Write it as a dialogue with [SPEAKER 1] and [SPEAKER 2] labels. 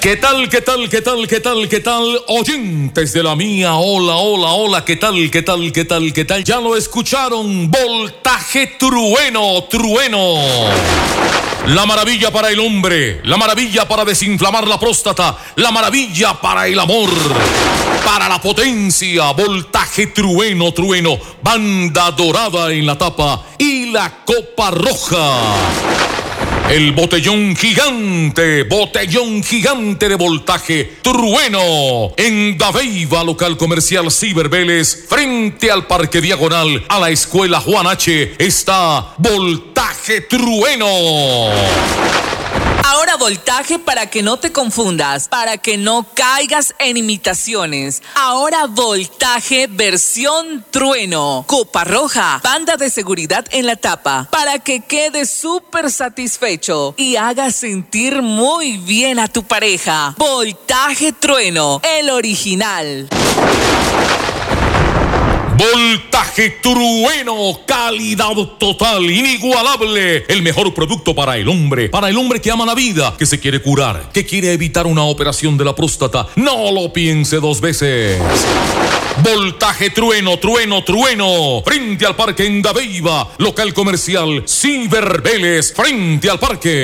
[SPEAKER 1] ¿Qué tal, qué tal, qué tal, qué tal, qué tal? Oyentes de la mía, hola, hola, hola, ¿qué tal, qué tal, qué tal, qué tal? Ya lo escucharon, voltaje trueno, trueno. La maravilla para el hombre, la maravilla para desinflamar la próstata, la maravilla para el amor, para la potencia, voltaje trueno, trueno, banda dorada en la tapa y la copa roja. El botellón gigante de voltaje trueno en Dabeiba, local comercial Ciber Vélez, frente al Parque Diagonal a la Escuela Juan H. está voltaje trueno.
[SPEAKER 2] Ahora voltaje para que no te confundas, para que no caigas en imitaciones. Ahora voltaje versión trueno. Copa roja, banda de seguridad en la tapa, para que quedes súper satisfecho y hagas sentir muy bien a tu pareja. Voltaje trueno, el original.
[SPEAKER 1] Voltaje trueno, calidad total, inigualable. El mejor producto para el hombre que ama la vida, que se quiere curar, que quiere evitar una operación de la próstata. No lo piense dos veces. Voltaje trueno, trueno, trueno. Frente al parque en Dabeiba, local comercial Ciber Vélez, frente al parque.